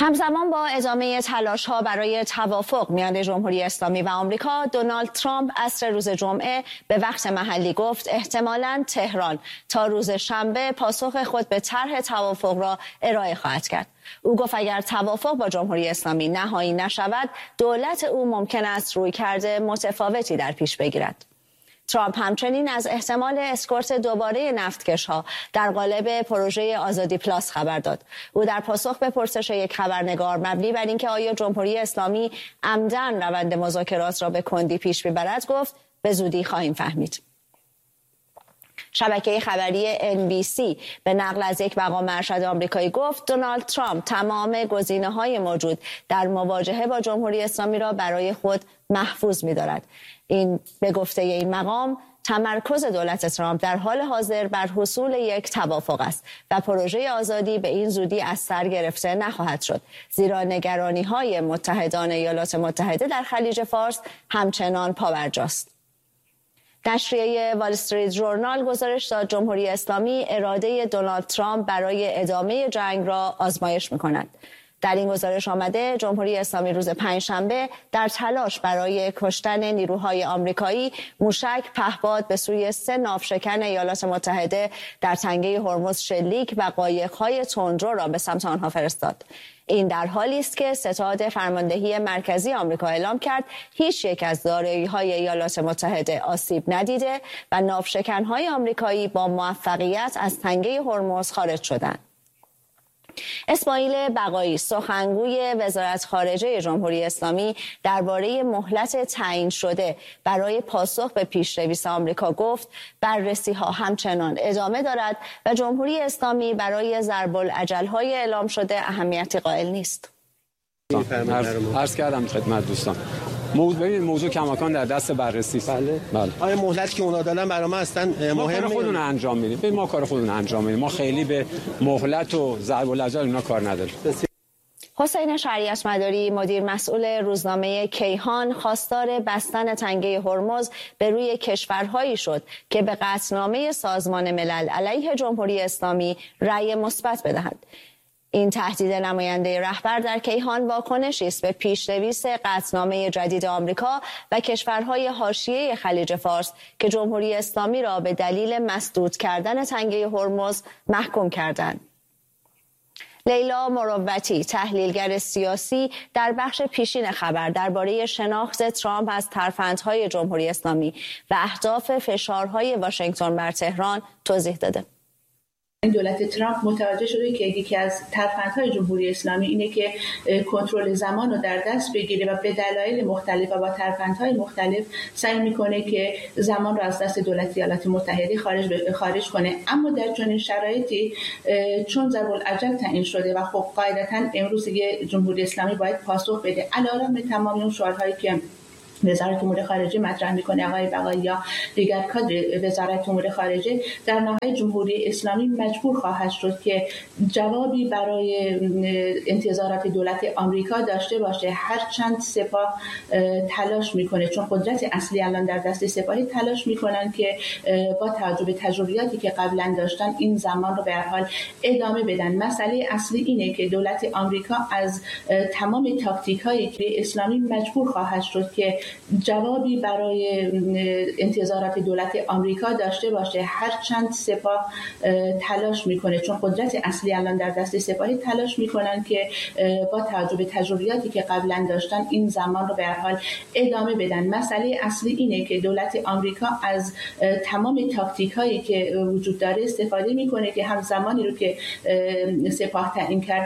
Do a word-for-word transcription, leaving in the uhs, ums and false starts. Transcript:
همزمان با ادامه تلاش‌ها برای توافق میان جمهوری اسلامی و آمریکا، دونالد ترامپ عصر روز جمعه به وقت محلی گفت احتمالاً تهران تا روز شنبه پاسخ خود به طرح توافق را ارائه خواهد کرد. او گفت اگر توافق با جمهوری اسلامی نهایی نشود، دولت او ممکن است رویکرد متفاوتی در پیش بگیرد. ترامپ همچنین از احتمال اسکورت دوباره نفتکش‌ها در قالب پروژه آزادی پلاس خبر داد. او در پاسخ به پرسش یک خبرنگار مبنی بر اینکه آیا جمهوری اسلامی عمدن روند مذاکرات را به کندی پیش می‌برد گفت به زودی خواهیم فهمید. شبکه خبری ان بی سی به نقل از یک مقام ارشد آمریکایی گفت دونالد ترامپ تمام گزینه‌های موجود در مواجهه با جمهوری اسلامی را برای خود محفوظ می‌دارد. این به گفته این مقام تمرکز دولت ترامپ در حال حاضر بر حصول یک توافق است و پروژه آزادی به این زودی از سر گرفته نخواهد شد، زیرا نگرانی‌های متحدان ایالات متحده در خلیج فارس همچنان پابرجاست. نشریه وال استریت ژورنال گزارش داد جمهوری اسلامی اراده دونالد ترامپ برای ادامه جنگ را آزمایش می‌کند. در این گزارش آمده جمهوری اسلامی روز پنجشنبه در تلاش برای کشتن نیروهای آمریکایی موشک پهپاد به سوی سه ناوشکن ایالات متحده در تنگه هرمز شلیک و قایق‌های تندرو را به سمت آنها فرستاد. این در حالی است که ستاد فرماندهی مرکزی آمریکا اعلام کرد هیچ یک از دارایی‌های ایالات متحده آسیب ندیده و ناوشکن‌های آمریکایی با موفقیت از تنگه هرمز خارج شدند. اسماعیل بقایی سخنگوی وزارت خارجه جمهوری اسلامی درباره مهلت تعیین شده برای پاسخ به پیشرویست آمریکا گفت بررسی‌ها همچنان ادامه دارد و جمهوری اسلامی برای ضرب الاجل‌های اعلام شده اهمیتی قائل نیست. عرض کردم خدمت دوستان موضوع ببینید موضوع کماکان در دست بررسی است. بله. بله. آیا مهلتی که اونا دادن برای ما اصلا مهمه؟ ما کار خودمون انجام میدیم. ببین ما کار خودمون انجام میدیم. ما خیلی به مهلت و ضرب الاجل اینا کار نداریم. حسین شریعت مداری مدیر مسئول روزنامه کیهان خواستار بستن تنگه هرمز به روی کشورهایی شد که به قطعنامه سازمان ملل علیه جمهوری اسلامی رأی مثبت بدهند. این تهدید نماینده رهبر در کیهان واکنشی است به پیش‌نویس قطعنامه جدید آمریکا و کشورهای حاشیه خلیج فارس که جمهوری اسلامی را به دلیل مسدود کردن تنگه هرمز محکوم کردند. لیلا مروتی تحلیلگر سیاسی در بخش پیشین خبر درباره شناخت ترامپ از ترفندهای جمهوری اسلامی و اهداف فشارهای واشنگتن بر تهران توضیح داده. دولت ترامپ متوجه شده که یکی از ترفندهای جمهوری اسلامی اینه که کنترل زمان رو در دست بگیره و به دلایل مختلف و با ترفندهای مختلف سعی میکنه که زمان رو از دست دولت ایالات متحده خارج خارج کنه. اما در چنین شرایطی چون ضرب الاجل تعیین شده و خب قاعدتاً امروز دیگه جمهوری اسلامی باید پاسخ بده علیرغم تمام اون شعارهایی که وزارت امور خارجه مطرح میکنه آقای بقایی یا دیگر کادر وزارت امور خارجه، در نهایت جمهوری اسلامی مجبور خواهد شد که جوابی برای انتظارات دولت آمریکا داشته باشه، هرچند سپاه تلاش میکنه، چون قدرت اصلی الان در دست سپاهی، تلاش میکنن که با توجه به تجربیاتی که قبلا داشتن این زمان رو به هر حال ادامه بدن. مسئله اصلی اینه که دولت آمریکا از تمام تاکتیک هایی که اسلامی مجبور خواهد شد که جوابی برای انتظارات دولت آمریکا داشته باشه، هرچند سپاه تلاش میکنه، چون قدرت اصلی الان در دست سپاهی، تلاش میکنن که با توجه به تجربیاتی که قبلا داشتن این زمان رو به هر حال ادامه بدن. مسئله اصلی اینه که دولت آمریکا از تمام تاکتیک هایی که وجود داره استفاده میکنه که هم زمانی رو که سپاه تعیین کرد